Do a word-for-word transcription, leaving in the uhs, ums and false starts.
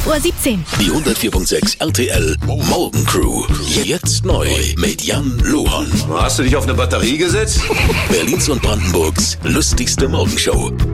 fünf Uhr siebzehn. Die hundertvier Komma sechs R T L Morgencrew. Jetzt neu mit Jan Lohon. Hast du dich auf eine Batterie gesetzt? Berlins und Brandenburgs lustigste Morgenshow.